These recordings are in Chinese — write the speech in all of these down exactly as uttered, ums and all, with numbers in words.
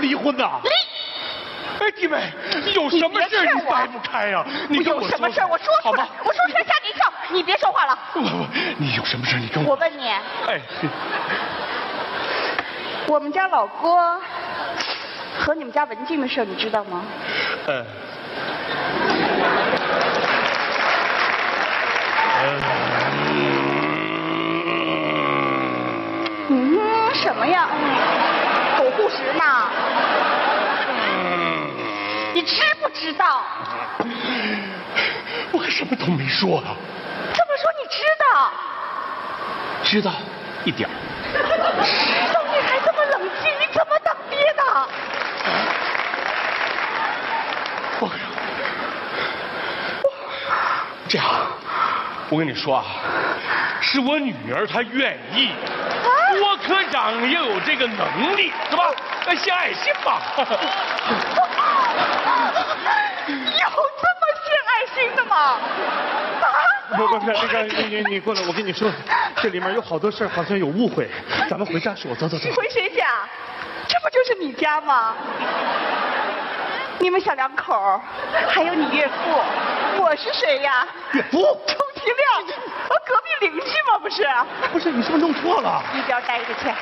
离婚呐？ 离。 哎，弟妹，有什么事你掰不开呀？你跟我说。 有什么事我说出来，我说出来吓你一跳，你别说话了。 不不，你有什么事你跟我。 我问你。 哎。 我们家老郭和你们家文静的事，你知道吗？ 呃。 嗯，什么呀？狗护食呢？你知不知道？ 我可什么都没说啊。 这么说你知道？ 知道一点。 知道你还这么冷静，你怎么当爹的？ 我这样，我跟你说啊，是我女儿她愿意。郭科长也有这个能力，是吧？那献爱心吧。 有这么献爱心的吗？啊？ 不不不，那个你你你过来，我跟你说，这里面有好多事儿，好像有误会，咱们回家说。走走走。 回谁家？这不就是你家吗？你们小两口，还有你岳父，我是谁呀？ 岳父？ 充其量，我隔壁邻居嘛，不是？ 不是，你是不是弄错了？ 一边待着去。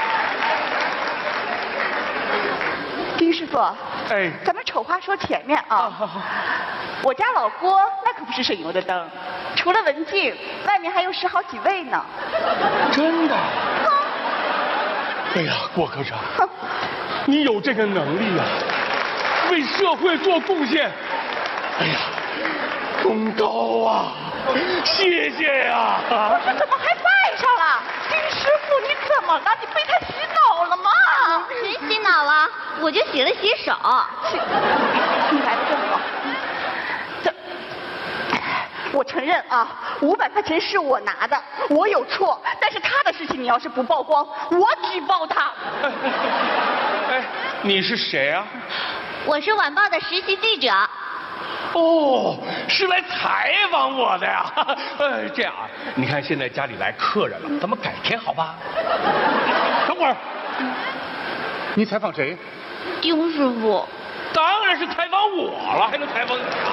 丁师傅， 哎， 咱们丑话说前面啊。 啊好好。 我家老郭那可不是省油的灯，除了文静，外面还有十好几位呢。 真的？啊、哎呀，郭科长，你有这个能力啊，为社会做贡献。哎呀，功高啊！谢谢呀！ 我说怎么还拜上了？丁师傅，你怎么了？你被他洗脑了吗？ 谁洗脑了？我就洗了洗手。 你来的正好。这，我承认啊，五百块钱是我拿的，我有错。但是他的事情你要是不曝光，我举报他。 哎，你是谁啊？ 我是晚报的实习记者。 哦，是来采访我的呀。呃，这样啊，你看现在家里来客人了，咱们改天好吧？等会儿，你采访谁？ 丁师傅。 当然是采访我了，还能采访你啊？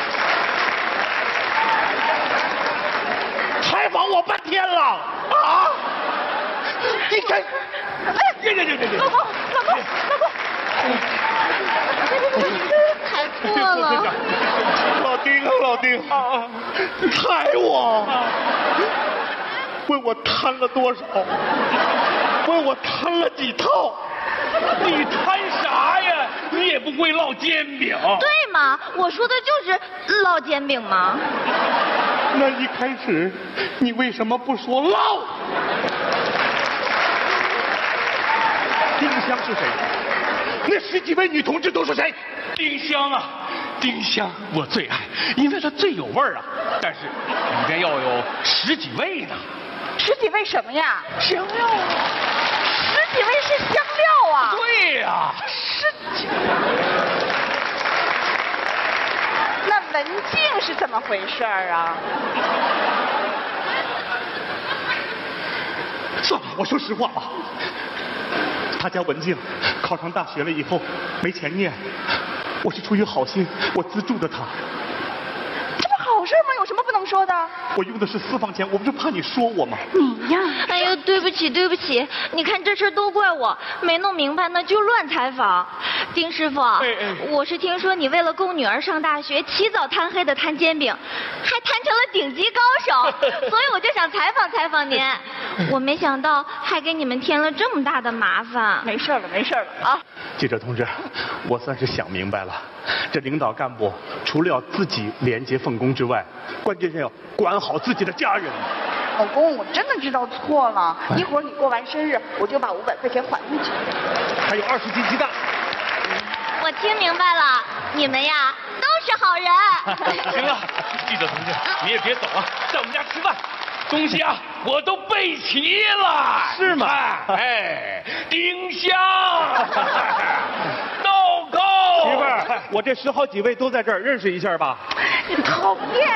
采访我半天了啊！你这，哎，这这这这， 老公，老公，老公。 踩错了， 老丁啊，老丁啊，踩我，问我贪了多少？问我贪了几套？你贪啥呀？你也不会烙煎饼。 对嘛，我说的就是烙煎饼嘛。 那一开始你为什么不说烙？丁香是谁？那十几位女同志都是谁？丁香啊，丁香我最爱，因为它最有味儿啊。但是里边要有十几味呢。 十几味什么呀？ 香料啊。 十几味是香料啊。 对呀、啊。 十几。那文静是怎么回事啊？ 算了，我说实话吧。他家文静考上大学了以后没钱念，我是出于好心，我资助的他。 这不好事吗？有什么不能说的？ 我用的是私房钱，我不是怕你说我吗？ 你呀！ 哎呦，对不起，对不起，你看这事都怪我，没弄明白呢就乱采访。丁师傅，哎哎我是听说你为了供女儿上大学，起早贪黑的摊煎饼，还摊成了顶级高手，所以我就想采访采访您。我没想到还给你们添了这么大的麻烦。 没事了，没事了啊！ 记者同志，我算是想明白了，这领导干部除了要自己廉洁奉公之外，关键是要管好自己的家人。 老公，我真的知道错了，一会儿你过完生日，我就把五百块钱还回去。 还有二十斤鸡蛋。 我听明白了，你们呀都是好人。 行了，记者同志，你也别走啊，在我们家吃饭。东西啊，我都备齐了。是吗？哎，丁香，豆蔻。媳妇儿，我这十好几位都在这儿，认识一下吧。 你讨厌。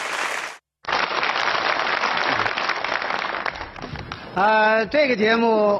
呃，这个节目